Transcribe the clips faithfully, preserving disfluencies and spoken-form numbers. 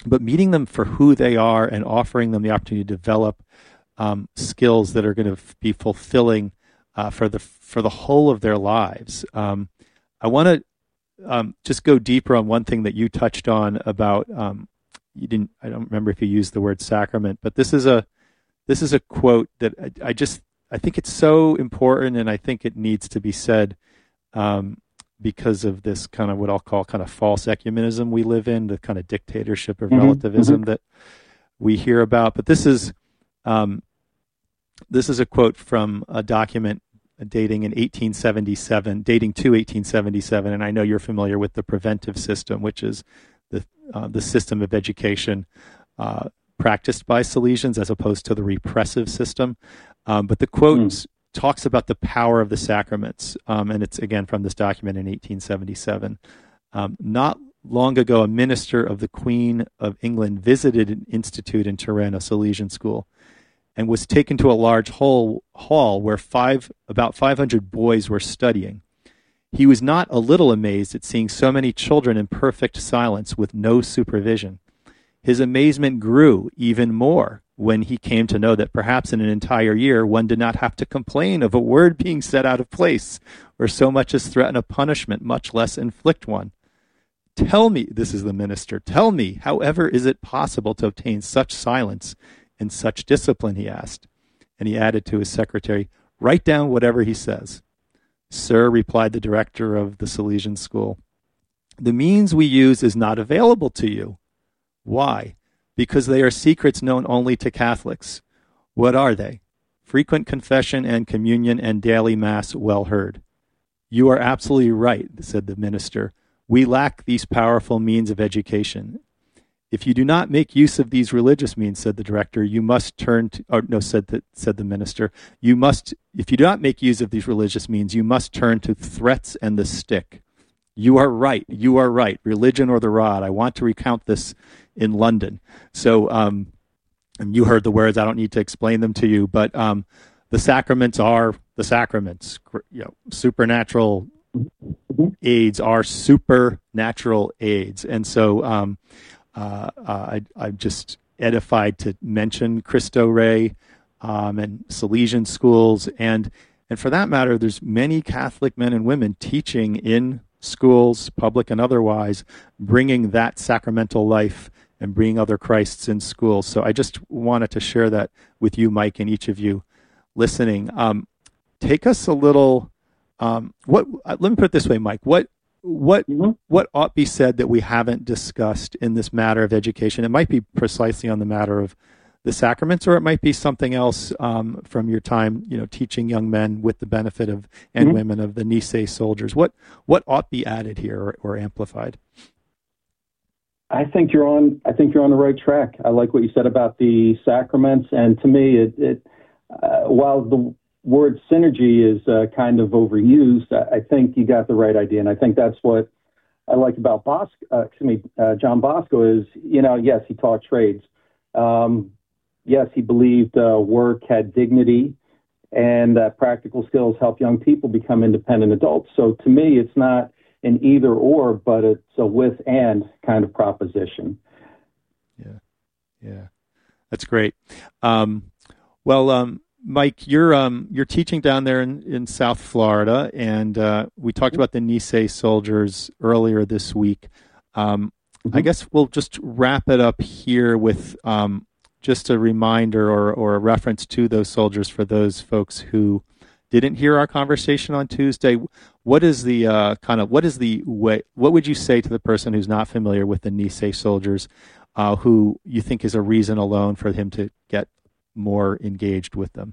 but meeting them for who they are and offering them the opportunity to develop um, skills that are going to f- be fulfilling uh, for the for the whole of their lives. Um, I want to um, just go deeper on one thing that you touched on about um, you didn't. I don't remember if you used the word sacrament, but this is a this is a quote that I, I just I think it's so important, and I think it needs to be said. Um, because of this kind of what I'll call kind of false ecumenism we live in, the kind of dictatorship of mm-hmm, relativism mm-hmm. that we hear about. But this is um, this is a quote from a document dating in eighteen seventy-seven, dating to eighteen seventy-seven, and I know you're familiar with the preventive system, which is the uh, the system of education uh, practiced by Salesians as opposed to the repressive system. Um, but the quote mm. talks about the power of the sacraments, um, and it's again from this document in eighteen seventy-seven. Um, not long ago, a minister of the Queen of England visited an institute in Turin, a Salesian school, and was taken to a large hall, hall where five about five hundred boys were studying. He was not a little amazed at seeing so many children in perfect silence with no supervision. His amazement grew even more when he came to know that perhaps in an entire year one did not have to complain of a word being said out of place or so much as threaten a punishment, much less inflict one. Tell me, this is the minister, tell me, however is it possible to obtain such silence and such discipline, he asked. And he added to his secretary, write down whatever he says. Sir, replied the director of the Salesian school, the means we use is not available to you. Why? Because they are secrets known only to Catholics. What are they? Frequent confession and communion and daily mass well heard. You are absolutely right, said the minister. We lack these powerful means of education. If you do not make use of these religious means, said the director, you must turn to, or no, said the, said the minister, you must, if you do not make use of these religious means, you must turn to threats and the stick. You are right. You are right. Religion or the rod. I want to recount this in London. So um, you heard the words. I don't need to explain them to you. But um, the sacraments are the sacraments. You know, supernatural aids are supernatural aids. And so um, uh, uh, I, I'm just edified to mention Cristo Rey um, and Salesian schools. And, and for that matter, there's many Catholic men and women teaching in schools, public and otherwise, bringing that sacramental life and bringing other Christs in schools. So I just wanted to share that with you, Mike, and each of you listening. Um, take us a little. Um, what? Let me put it this way, Mike. What? What? Mm-hmm. What ought be said that we haven't discussed in this matter of education? It might be precisely on the matter of the sacraments, or it might be something else um, from your time, you know, teaching young men with the benefit of and mm-hmm. women of the Nisei soldiers. What what ought be added here or, or amplified? I think you're on. I think you're on the right track. I like what you said about the sacraments, and to me, it, it uh, while the word synergy is uh, kind of overused, I, I think you got the right idea, and I think that's what I like about Bosco. Uh, excuse me, uh, John Bosco is, you know, yes, he taught trades. Um, Yes, he believed uh, work had dignity and that practical skills help young people become independent adults. So to me, it's not an either or, but it's a with and kind of proposition. Yeah, yeah, that's great. Um, well, um, Mike, you're um, you're teaching down there in, in South Florida, and uh, we talked about the Nisei soldiers earlier this week. Um, mm-hmm. I guess we'll just wrap it up here with um, just a reminder or, or a reference to those soldiers for those folks who didn't hear our conversation on Tuesday. What is the uh, kind of what is the way? What would you say to the person who's not familiar with the Nisei soldiers, uh, who you think is a reason alone for him to get more engaged with them?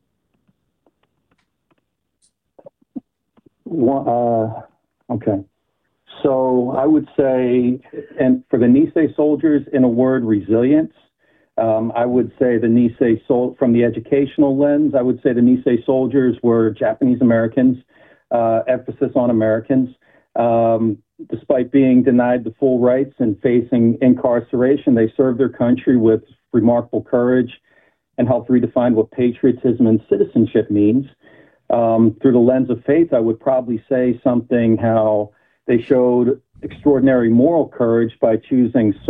Well, uh, okay. So I would say, and for the Nisei soldiers, in a word, resilience. Um, I would say the Nisei, sol- from the educational lens, I would say the Nisei soldiers were Japanese Americans, uh, emphasis on Americans. Um, despite being denied the full rights and facing incarceration, they served their country with remarkable courage and helped redefine what patriotism and citizenship means. Um, through the lens of faith, I would probably say something how they showed extraordinary moral courage by choosing